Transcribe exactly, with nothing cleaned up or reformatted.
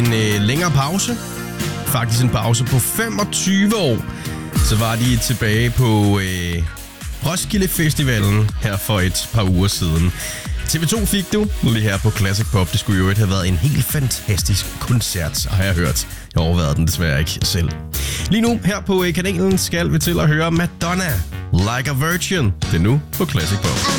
en øh, længere pause. Faktisk en pause på femogtyve år. Så var de tilbage på øh, Roskilde Festivalen her for et par uger siden. T V to fik du lige her på Classic Pop. Det skulle jo have været en helt fantastisk koncert, har jeg hørt. Jeg overvejede den desværre ikke selv. Lige nu her på kanalen skal vi til at høre Madonna, Like a Virgin. Det er nu på Classic Pop.